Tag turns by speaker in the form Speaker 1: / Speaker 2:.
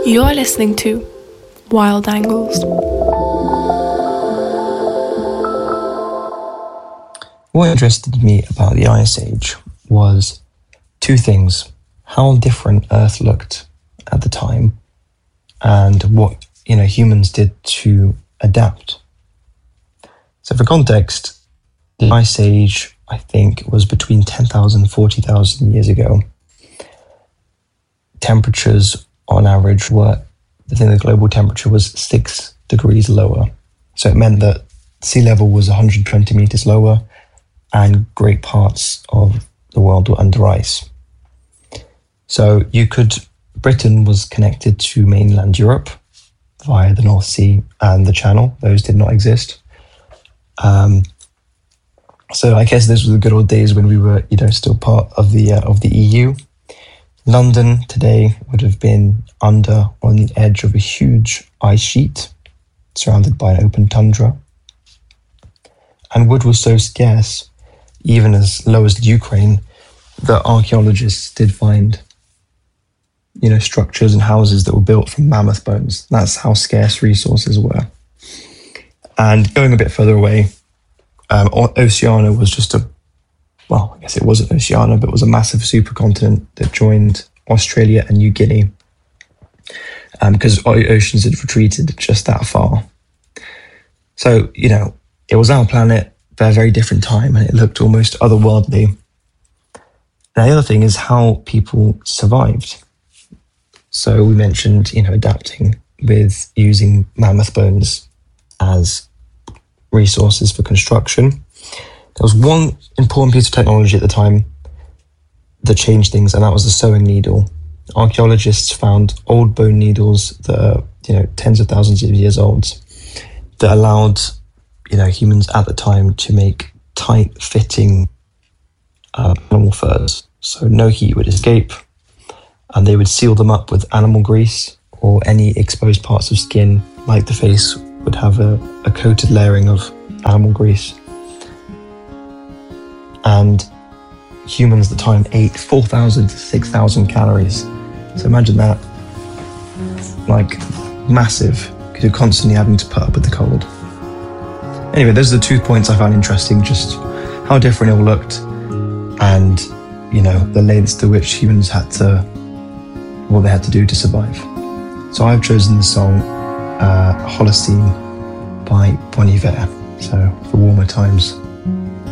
Speaker 1: You're listening to Wild Angles.
Speaker 2: What interested me about the Ice Age was two things: how different Earth looked at the time, and what humans did to adapt. So, for context, the Ice Age, I think, was between 10,000 and 40,000 years ago. Temperatures, on average, the global temperature was 6 degrees lower. So it meant that sea level was 120 meters lower, and great parts of the world were under ice. So Britain was connected to mainland Europe via the North Sea and the Channel. Those did not exist. So I guess this was the good old days when we were, still part of the EU. London today would have been on the edge of a huge ice sheet, surrounded by an open tundra. And wood was so scarce, even as low as Ukraine, that archaeologists did find, structures and houses that were built from mammoth bones. That's how scarce resources were. And going a bit further away, Oceania was I guess it wasn't Oceania, but it was a massive supercontinent that joined Australia and New Guinea, because oceans had retreated just that far. So, it was our planet, but a very different time, and it looked almost otherworldly. Now, the other thing is how people survived. So we mentioned, adapting with using mammoth bones as resources for construction. There was one important piece of technology at the time that changed things, and that was the sewing needle. Archaeologists found old bone needles that are, tens of thousands of years old, that allowed, humans at the time to make tight-fitting animal furs. So no heat would escape, and they would seal them up with animal grease, or any exposed parts of skin, like the face, would have a coated layering of animal grease. And humans at the time ate 4,000 to 6,000 calories. So imagine that, massive, because you're constantly having to put up with the cold. Anyway, those are the 2 points I found interesting, just how different it all looked, and, the lengths to which humans what they had to do to survive. So I've chosen the song Holocene by Bon Iver, so for warmer times.